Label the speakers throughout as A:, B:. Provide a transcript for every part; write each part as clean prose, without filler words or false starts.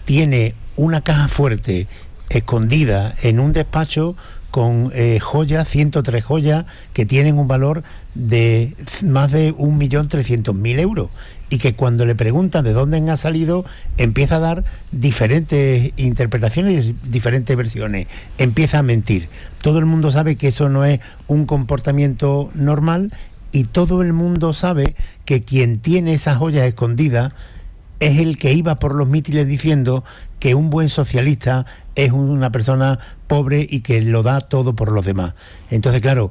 A: tiene una caja fuerte escondida en un despacho con joyas, 103 joyas que tienen un valor de más de 1.300.000 euros, y que cuando le preguntan de dónde han salido, empieza a dar diferentes interpretaciones, diferentes versiones, empieza a mentir. Todo el mundo sabe que eso no es un comportamiento normal, y todo el mundo sabe que quien tiene esas joyas escondidas es el que iba por los mítines diciendo que un buen socialista es una persona pobre y que lo da todo por los demás. Entonces, claro,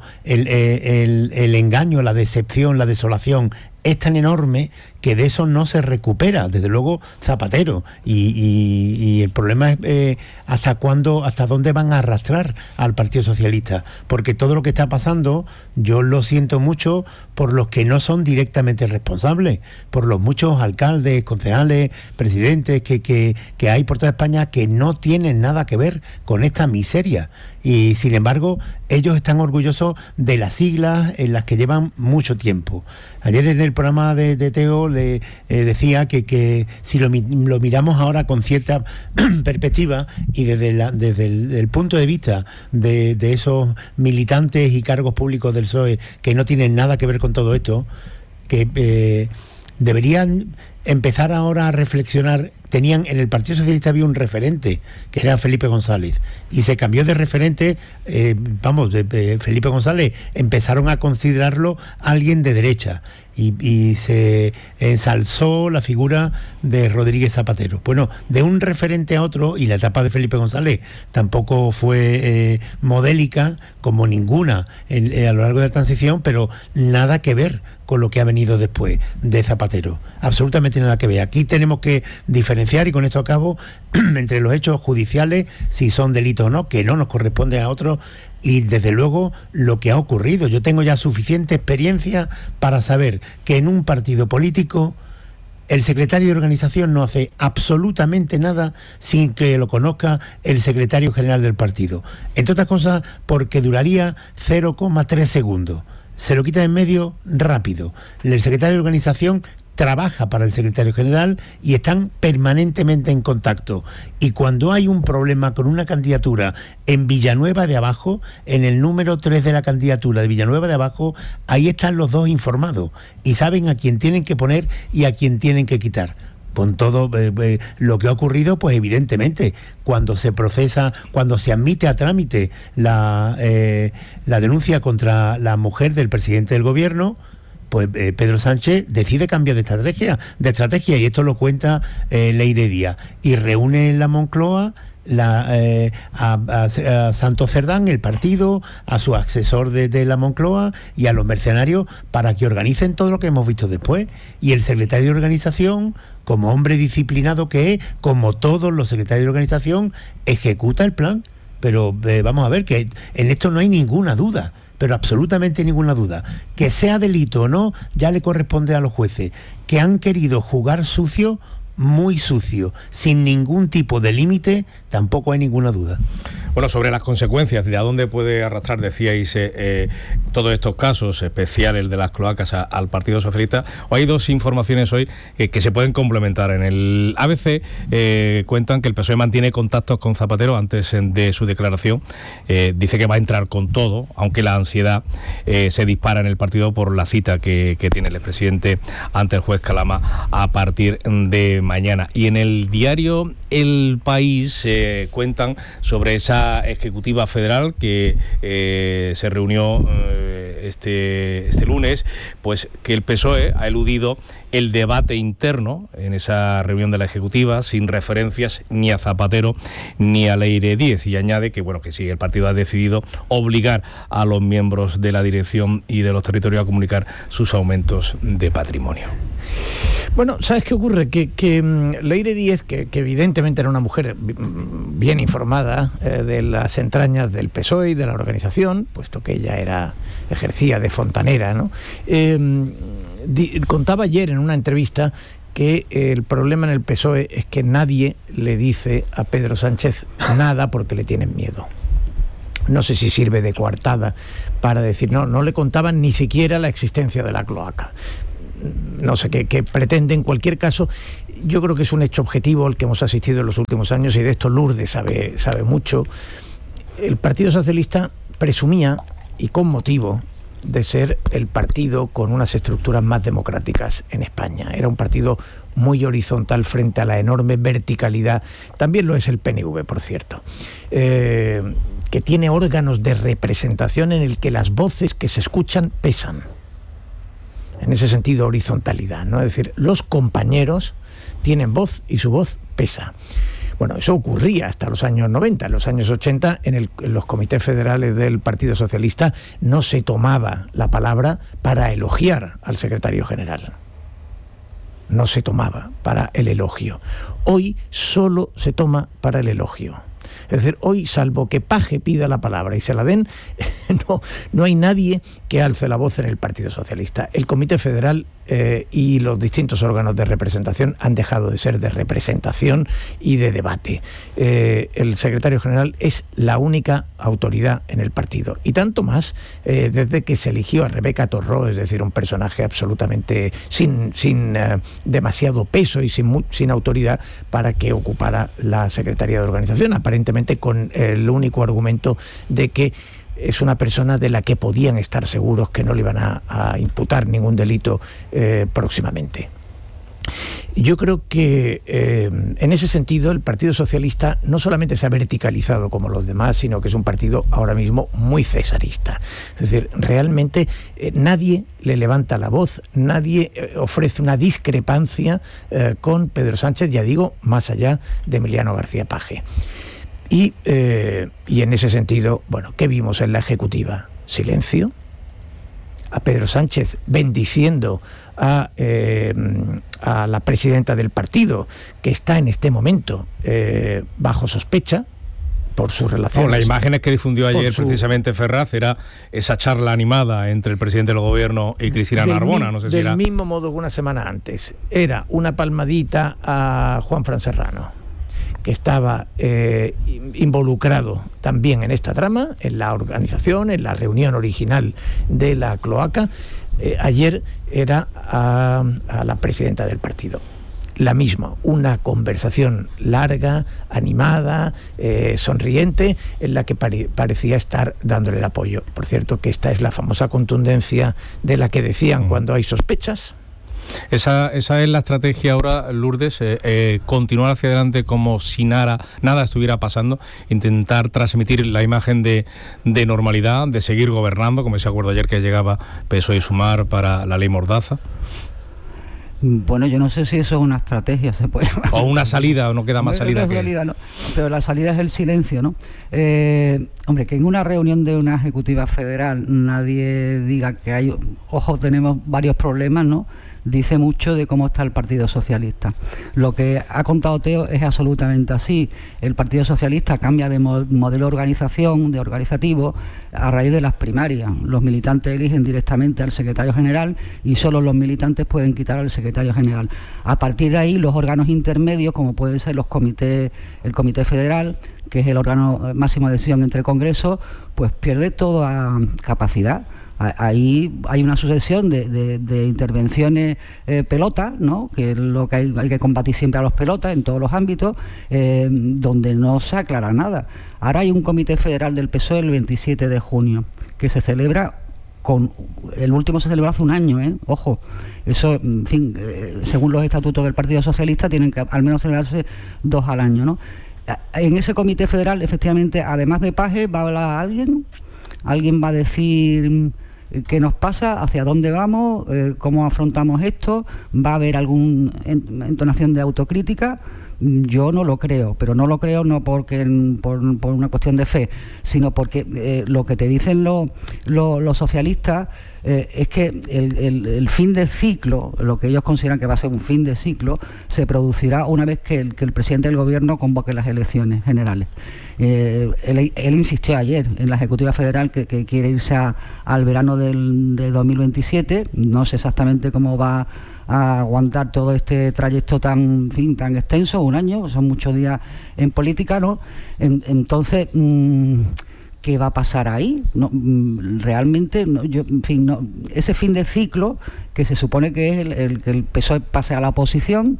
A: el engaño, la decepción, la desolación es tan enorme que de eso no se recupera, desde luego, Zapatero. Y el problema es hasta dónde van a arrastrar al Partido Socialista. Porque todo lo que está pasando, yo lo siento mucho por los que no son directamente responsables, por los muchos alcaldes, concejales, presidentes que hay por toda España que no tienen nada que ver con esta miseria. Y sin embargo, ellos están orgullosos de las siglas en las que llevan mucho tiempo. Ayer en el programa de Teo le decía que si lo miramos ahora con cierta perspectiva y desde el punto de vista de esos militantes y cargos públicos del PSOE que no tienen nada que ver con todo esto, que deberían empezar ahora a reflexionar. En el Partido Socialista había un referente, que era Felipe González, y se cambió de referente, Felipe González empezaron a considerarlo alguien de derecha, y se ensalzó la figura de Rodríguez Zapatero. Bueno, de un referente a otro, y la etapa de Felipe González tampoco fue modélica, como ninguna a lo largo de la transición, pero nada que ver con lo que ha venido después de Zapatero. Absolutamente nada que ver. Aquí tenemos que diferenciar, y con esto acabo, entre los hechos judiciales, si son delitos o no, que no nos corresponde a otros, y desde luego lo que ha ocurrido. Yo tengo ya suficiente experiencia para saber que en un partido político el secretario de organización no hace absolutamente nada sin que lo conozca el secretario general del partido. Entre otras cosas porque duraría 0,3 segundos. Se lo quita en medio rápido. El secretario de organización trabaja para el secretario general y están permanentemente en contacto. Y cuando hay un problema con una candidatura en Villanueva de Abajo, en el número 3 de la candidatura de Villanueva de Abajo, ahí están los dos informados y saben a quién tienen que poner y a quién tienen que quitar. Con todo lo que ha ocurrido, pues evidentemente, cuando se procesa, cuando se admite a trámite la denuncia contra la mujer del presidente del gobierno, pues Pedro Sánchez decide cambiar de estrategia, y esto lo cuenta Leire Díaz, y reúne en la Moncloa a Santos Cerdán, el partido, a su asesor de la Moncloa y a los mercenarios para que organicen todo lo que hemos visto después. Y el secretario de organización, como hombre disciplinado que es, como todos los secretarios de organización, ejecuta el plan. Pero vamos a ver que en esto no hay ninguna duda, pero absolutamente ninguna duda. Que sea delito o no, ya le corresponde a los jueces. Que han querido jugar sucio, muy sucio, sin ningún tipo de límite, tampoco hay ninguna duda.
B: Bueno, sobre las consecuencias, de a dónde puede arrastrar, decíais, todos estos casos, especial el de las cloacas, al Partido Socialista. Hay dos informaciones hoy que se pueden complementar. En el ABC cuentan que el PSOE mantiene contactos con Zapatero antes de su declaración. Dice que va a entrar con todo, aunque la ansiedad se dispara en el partido por la cita que tiene el expresidente ante el juez Calama a partir de mañana. Y en el diario El País cuentan sobre esa ejecutiva federal que se reunió este lunes, pues que el PSOE ha eludido el debate interno en esa reunión de la ejecutiva, sin referencias ni a Zapatero ni a Leire Díez, y añade que bueno, que sí, el partido ha decidido obligar a los miembros de la dirección y de los territorios a comunicar sus aumentos de patrimonio.
C: Bueno, ¿sabes qué ocurre? Que Leire Díez, que evidentemente era una mujer bien informada de las entrañas del PSOE y de la organización, puesto que ella ejercía de fontanera, ¿no? Contaba ayer en una entrevista que el problema en el PSOE es que nadie le dice a Pedro Sánchez nada porque le tienen miedo. No sé si sirve de coartada para decir, no le contaban ni siquiera la existencia de la cloaca. no sé qué pretende. En cualquier caso, yo creo que es un hecho objetivo al que hemos asistido en los últimos años, y de esto Lourdes sabe mucho. El Partido Socialista presumía, y con motivo, de ser el partido con unas estructuras más democráticas en España. Era un partido muy horizontal frente a la enorme verticalidad. También lo es el PNV, por cierto, que tiene órganos de representación en el que las voces que se escuchan pesan. En ese sentido, horizontalidad, ¿no? Es decir, los compañeros tienen voz y su voz pesa. Bueno, eso ocurría hasta los años 90. En los años 80, en los comités federales del Partido Socialista, no se tomaba la palabra para elogiar al secretario general. No se tomaba para el elogio. Hoy solo se toma para el elogio. Es decir, hoy, salvo que Paje pida la palabra y se la den, no hay nadie que alce la voz en el Partido Socialista. El Comité Federal y los distintos órganos de representación han dejado de ser de representación y de debate. El secretario general es la única autoridad en el partido. Y tanto más desde que se eligió a Rebeca Torró, es decir, un personaje absolutamente sin demasiado peso y sin autoridad para que ocupara la Secretaría de Organización, aparentemente con el único argumento de que es una persona de la que podían estar seguros que no le iban a imputar ningún delito próximamente. Yo creo que en ese sentido el Partido Socialista no solamente se ha verticalizado como los demás, sino que es un partido ahora mismo muy cesarista. Es decir, realmente nadie le levanta la voz, nadie ofrece una discrepancia con Pedro Sánchez, ya digo, más allá de Emiliano García Paje. Y en ese sentido, bueno, ¿qué vimos en la ejecutiva? Silencio. A Pedro Sánchez bendiciendo a la presidenta del partido, que está en este momento bajo sospecha por sus relaciones.
B: Las imágenes que difundió ayer precisamente Ferraz era esa charla animada entre el presidente del gobierno y Cristina Narbona. No sé si
C: del mismo modo que una semana antes. Era una palmadita a Juanfran Serrano, que estaba involucrado también en esta trama, en la organización, en la reunión original de la cloaca. Ayer era a la presidenta del partido. La misma, una conversación larga, animada, sonriente, en la que parecía estar dándole el apoyo. Por cierto, que esta es la famosa contundencia de la que decían cuando hay sospechas.
B: Esa es la estrategia ahora, Lourdes, continuar hacia adelante como si nada estuviera pasando, intentar transmitir la imagen de normalidad, de seguir gobernando, como ese acuerdo ayer que llegaba PSOE y Sumar para la ley Mordaza.
D: Bueno, yo no sé si eso es una estrategia, se puede llamar.
B: O una salida, o no queda más salida.
D: No, pero la salida es el silencio, ¿no? Hombre, que en una reunión de una ejecutiva federal nadie diga que hay... Ojo, tenemos varios problemas, ¿no? Dice mucho de cómo está el Partido Socialista. Lo que ha contado Teo es absolutamente así. El Partido Socialista cambia de modelo de organizativo a raíz de las primarias. Los militantes eligen directamente al secretario general y solo los militantes pueden quitar al secretario general. A partir de ahí, los órganos intermedios, como pueden ser el Comité Federal, que es el órgano máximo de decisión entre congresos, pues pierde toda capacidad. Ahí hay una sucesión de intervenciones pelotas, ¿no? Que es lo que hay que combatir siempre a los pelotas en todos los ámbitos, donde no se aclara nada. Ahora hay un comité federal del PSOE el 27 de junio, que se celebra el último se celebró hace un año, ojo, eso, en fin, según los estatutos del Partido Socialista tienen que al menos celebrarse 2 al año, ¿no? En ese comité federal, efectivamente, además de Paje, va a hablar alguien va a decir qué nos pasa, hacia dónde vamos, cómo afrontamos esto, va a haber alguna entonación de autocrítica. Yo no lo creo, pero no lo creo no porque por una cuestión de fe, sino porque lo que te dicen los socialistas es que el fin de ciclo, lo que ellos consideran que va a ser un fin de ciclo, se producirá una vez que el presidente del gobierno convoque las elecciones generales. Él insistió ayer en la Ejecutiva Federal que quiere irse al verano de 2027, no sé exactamente cómo va a aguantar todo este trayecto tan extenso, un año, son muchos días en política, ¿no? Entonces, ¿qué va a pasar ahí? No, realmente, no, en fin, no, ese fin de ciclo, que se supone que es el que el PSOE pase a la oposición,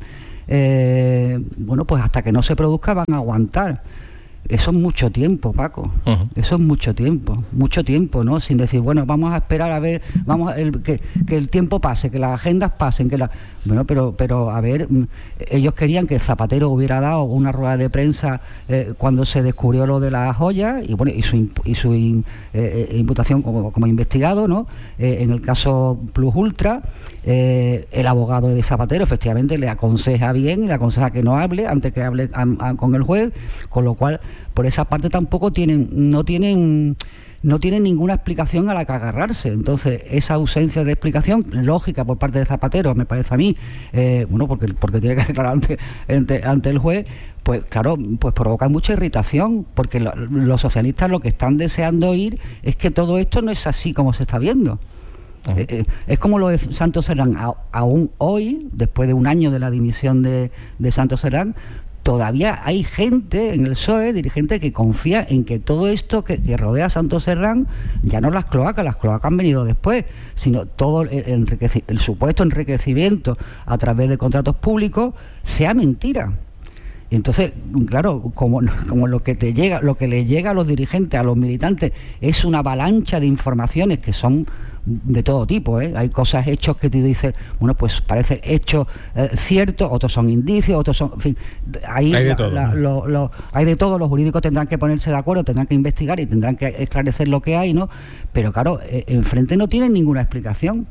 D: bueno, pues hasta que no se produzca van a aguantar. Eso es mucho tiempo, Paco. Eso es mucho tiempo, ¿no? Sin decir, bueno, vamos a esperar a ver, que el tiempo pase, que las agendas pasen, bueno, pero a ver, ellos querían que Zapatero hubiera dado una rueda de prensa cuando se descubrió lo de las joyas y bueno, y su imputación como investigado, ¿no? En el caso Plus Ultra, el abogado de Zapatero efectivamente le aconseja bien y le aconseja que no hable antes que hable con el juez, con lo cual por esa parte tampoco no tienen ninguna explicación a la que agarrarse. Entonces, esa ausencia de explicación lógica por parte de Zapatero, me parece a mí, bueno, porque tiene que aclarar ante el juez, pues claro, pues provoca mucha irritación, porque los socialistas lo que están deseando oír es que todo esto no es así como se está viendo. Es como lo de Santos Cerdán. Aún hoy, después de un año de la dimisión de Santos Cerdán, todavía hay gente en el PSOE, dirigente, que confía en que todo esto que rodea a Santos Cerdán, ya no las cloacas han venido después, sino todo el supuesto enriquecimiento a través de contratos públicos sea mentira. Y entonces, claro, como lo que le llega a los dirigentes, a los militantes, es una avalancha de informaciones que son de todo tipo, ¿eh? Hay hechos que te dices, bueno, pues parece hechos ciertos, otros son indicios, otros son, en fin, hay de todo. Hay de todo, los jurídicos tendrán que ponerse de acuerdo, tendrán que investigar y tendrán que esclarecer lo que hay, ¿no? Pero claro, enfrente no tienen ninguna explicación.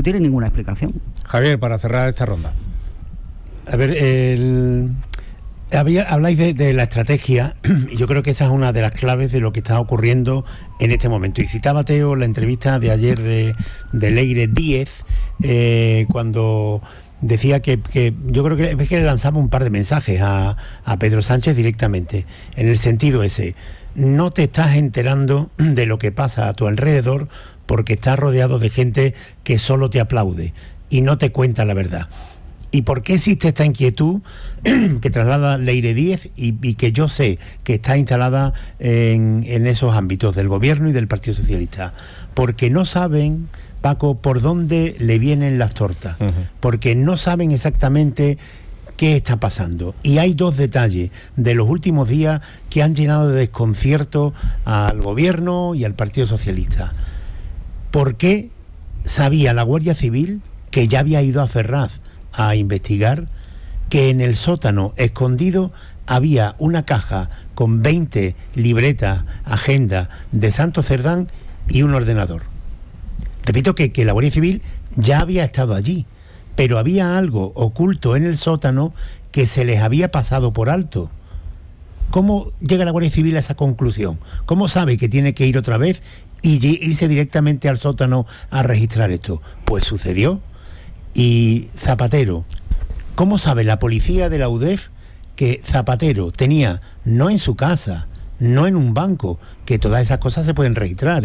B: Javier, para cerrar esta ronda.
A: A ver, habláis de la estrategia y yo creo que esa es una de las claves de lo que está ocurriendo en este momento. Y citaba Teo la entrevista de ayer de Leire Díez, cuando decía que yo creo que le lanzaba un par de mensajes a Pedro Sánchez directamente, en el sentido ese: no te estás enterando de lo que pasa a tu alrededor porque estás rodeado de gente que solo te aplaude y no te cuenta la verdad. ¿Y por qué existe esta inquietud que traslada Leire Díez y que yo sé que está instalada en esos ámbitos del gobierno y del Partido Socialista? Porque no saben, Paco, por dónde le vienen las tortas, porque no saben exactamente qué está pasando. Y hay dos detalles de los últimos días que han llenado de desconcierto al gobierno y al Partido Socialista. ¿Por qué sabía la Guardia Civil, que ya había ido a Ferraz a investigar, que en el sótano escondido había una caja con 20 libretas, agenda de Santos Cerdán y un ordenador? Repito que la Guardia Civil ya había estado allí, pero había algo oculto en el sótano que se les había pasado por alto. ¿Cómo llega la Guardia Civil a esa conclusión? ¿Cómo sabe que tiene que ir otra vez y irse directamente al sótano a registrar esto? Pues sucedió. Y Zapatero, ¿cómo sabe la policía de la UDEF que Zapatero tenía, no en su casa, no en un banco, que todas esas cosas se pueden registrar,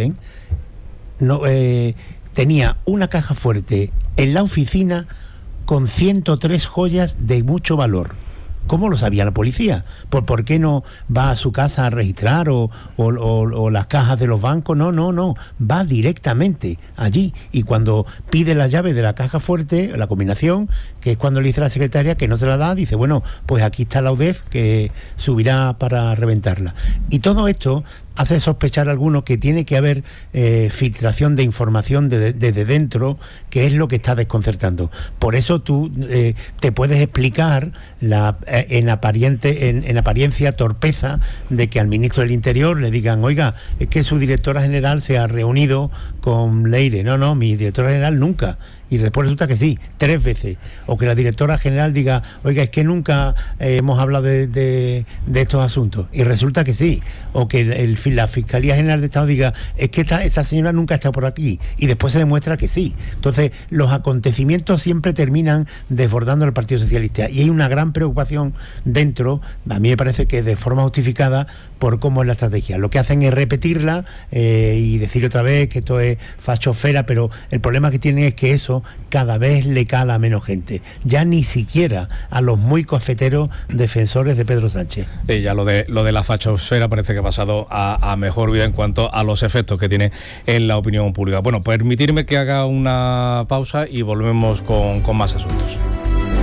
A: no, tenía una caja fuerte en la oficina con 103 joyas de mucho valor? ¿Cómo lo sabía la policía? ¿Por qué no va a su casa a registrar o las cajas de los bancos? No, va directamente allí. Y cuando pide la llave de la caja fuerte, la combinación, que es cuando le dice la secretaria que no se la da, dice, bueno, pues aquí está la UDEF que subirá para reventarla. Y todo esto hace sospechar a algunos que tiene que haber filtración de información desde dentro, que es lo que está desconcertando. Por eso tú te puedes explicar en apariencia torpeza de que al ministro del Interior le digan, oiga, es que su directora general se ha reunido con Leire. No, mi directora general nunca. Y después resulta que sí, 3 veces. O que la directora general diga, oiga, es que nunca hemos hablado de estos asuntos. Y resulta que sí. O que la Fiscalía General de Estado diga, es que esta señora nunca está por aquí. Y después se demuestra que sí. Entonces, los acontecimientos siempre terminan desbordando al Partido Socialista. Y hay una gran preocupación dentro, a mí me parece que de forma justificada, por cómo es la estrategia. Lo que hacen es repetirla y decir otra vez que esto es fachosfera, pero el problema que tienen es que eso cada vez le cala a menos gente, ya ni siquiera a los muy cafeteros defensores de Pedro Sánchez.
B: Ya lo de la fachosfera parece que ha pasado a mejor vida en cuanto a los efectos que tiene en la opinión pública. Bueno, permitirme que haga una pausa y volvemos con más asuntos.